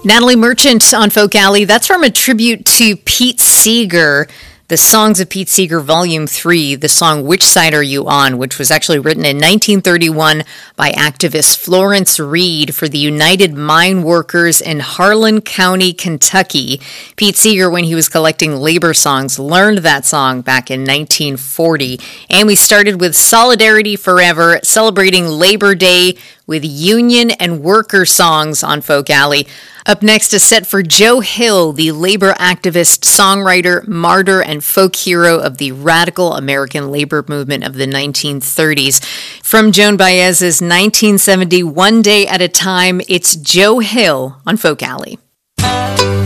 Natalie Merchant on Folk Alley. That's from a tribute to Pete Seeger. The Songs of Pete Seeger, Volume 3, the song Which Side Are You On?, which was actually written in 1931 by activist Florence Reed for the United Mine Workers in Harlan County, Kentucky. Pete Seeger, when he was collecting labor songs, learned that song back in 1940. And we started with Solidarity Forever, celebrating Labor Day with union and worker songs on Folk Alley. Up next, a set for Joe Hill, the labor activist, songwriter, martyr, and folk hero of the radical American labor movement of the 1930s. From Joan Baez's 1970 One Day at a Time, it's Joe Hill on Folk Alley.